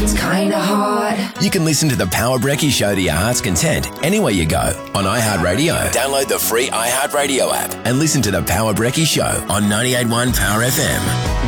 It's kinda hard. You can listen to the Power Brekkie Show to your heart's content anywhere you go on iHeartRadio. Download the free iHeartRadio app and listen to the Power Brekkie Show on 98.1 Power FM.